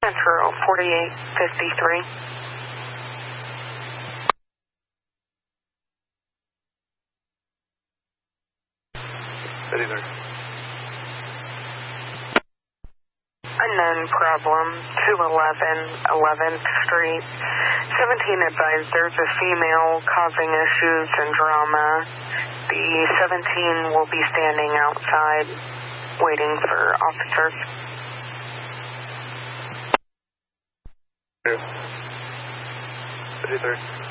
Central 4853. 53. Unknown problem, 211 11th Street. 17 advised there's a female causing issues and drama. The 17 will be standing outside waiting for officers. 53.